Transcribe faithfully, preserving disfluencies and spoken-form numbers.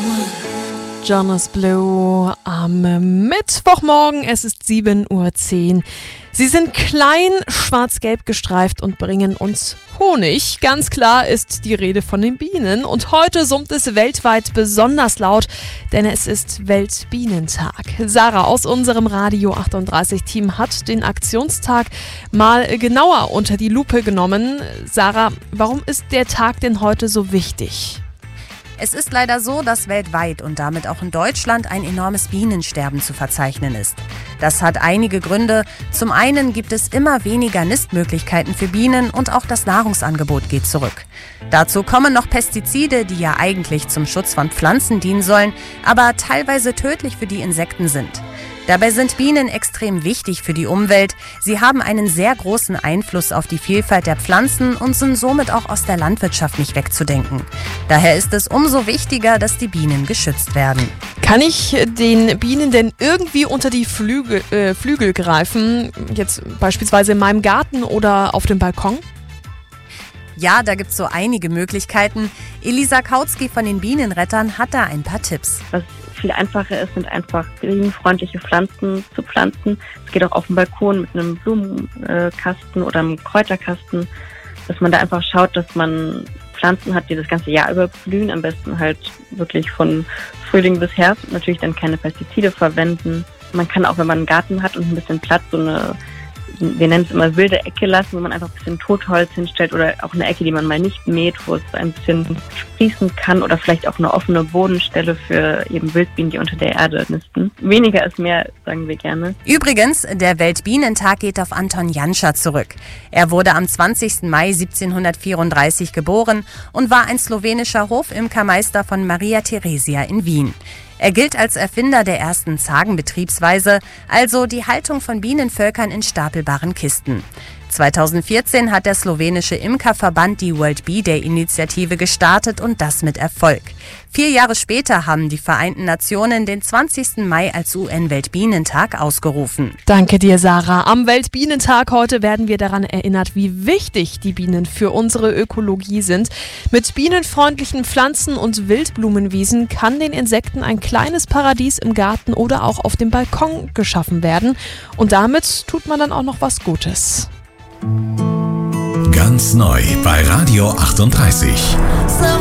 Jonas Blue am Mittwochmorgen, es ist sieben Uhr zehn. Sie sind klein, schwarz-gelb gestreift und bringen uns Honig. Ganz klar ist die Rede von den Bienen. Und heute summt es weltweit besonders laut, denn es ist Weltbienentag. Sarah aus unserem Radio achtunddreißig Team hat den Aktionstag mal genauer unter die Lupe genommen. Sarah, warum ist der Tag denn heute so wichtig? Es ist leider so, dass weltweit und damit auch in Deutschland ein enormes Bienensterben zu verzeichnen ist. Das hat einige Gründe. Zum einen gibt es immer weniger Nistmöglichkeiten für Bienen und auch das Nahrungsangebot geht zurück. Dazu kommen noch Pestizide, die ja eigentlich zum Schutz von Pflanzen dienen sollen, aber teilweise tödlich für die Insekten sind. Dabei sind Bienen extrem wichtig für die Umwelt. Sie haben einen sehr großen Einfluss auf die Vielfalt der Pflanzen und sind somit auch aus der Landwirtschaft nicht wegzudenken. Daher ist es umso wichtiger, dass die Bienen geschützt werden. Kann ich den Bienen denn irgendwie unter die Flügel, äh, Flügel greifen? Jetzt beispielsweise in meinem Garten oder auf dem Balkon? Ja, da gibt es so einige Möglichkeiten. Elisa Kautsky von den Bienenrettern hat da ein paar Tipps. Was viel einfacher ist, sind einfach bienenfreundliche Pflanzen zu pflanzen. Es geht auch auf dem Balkon mit einem Blumenkasten oder einem Kräuterkasten, dass man da einfach schaut, dass man Pflanzen hat, die das ganze Jahr über blühen. Am besten halt wirklich von Frühling bis Herbst. Natürlich dann keine Pestizide verwenden. Man kann auch, wenn man einen Garten hat und ein bisschen Platz, so eine, wir nennen es immer wilde Ecke lassen, wo man einfach ein bisschen Totholz hinstellt oder auch eine Ecke, die man mal nicht mäht, wo es ein bisschen sprießen kann oder vielleicht auch eine offene Bodenstelle für eben Wildbienen, die unter der Erde nisten. Weniger ist mehr, sagen wir gerne. Übrigens, der Weltbienentag geht auf Anton Janša zurück. Er wurde am zwanzigsten Mai siebzehnhundertvierunddreißig geboren und war ein slowenischer Hofimkermeister von Maria Theresia in Wien. Er gilt als Erfinder der ersten Zagenbetriebsweise, also die Haltung von Bienenvölkern in stapelbaren Kisten. zweitausendvierzehn hat der slowenische Imkerverband die World Bee Day Initiative gestartet und das mit Erfolg. Vier Jahre später haben die Vereinten Nationen den zwanzigsten Mai als U N-Weltbienentag ausgerufen. Danke dir, Sarah. Am Weltbienentag heute werden wir daran erinnert, wie wichtig die Bienen für unsere Ökologie sind. Mit bienenfreundlichen Pflanzen und Wildblumenwiesen kann den Insekten ein kleines Paradies im Garten oder auch auf dem Balkon geschaffen werden. Und damit tut man dann auch noch was Gutes. Ganz neu bei Radio achtunddreißig.